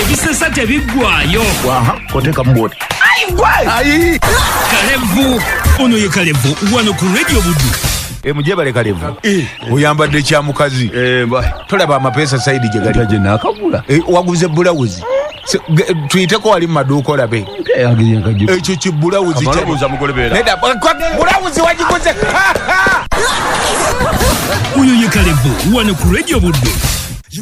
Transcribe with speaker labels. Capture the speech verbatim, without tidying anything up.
Speaker 1: ebisesa tebiggwayo.
Speaker 2: Waha koteka mboti.
Speaker 1: Ayi gwe.
Speaker 2: Ayi.
Speaker 1: Kalevu. Ono ye Kalevu wano ku Radio Buddu.
Speaker 2: E mujebale Kalevu. Eh, oyambadde kya mukazi. Eh, tolaba amapesa saidi gye gali. Taje nakagula. Eh, waguze bulawuzi. Tuyiteko wali maduuko labe. Ekyo kibulawuzi kya.
Speaker 3: Amalobuza mugole bera.
Speaker 2: Neda bulawuzi wagiguze.
Speaker 1: Oyo ye Kalevu wano ku Radio Buddu.